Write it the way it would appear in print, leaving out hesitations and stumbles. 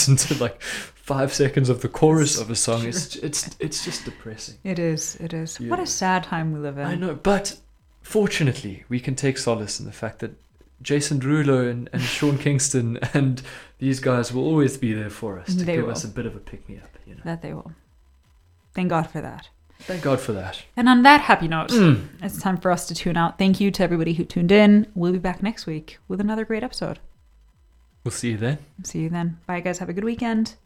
listen to like 5 seconds of the chorus of a song, it's just depressing. It is. Yeah. What a sad time we live in. I know, but fortunately, we can take solace in the fact that Jason Derulo and Sean Kingston and these guys will always be there for us to give us a bit of a pick-me-up. That they will. Thank God for that. Thank God for that. And on that happy note, it's time for us to tune out. Thank you to everybody who tuned in. We'll be back next week with another great episode. We'll see you then. See you then. Bye, guys. Have a good weekend.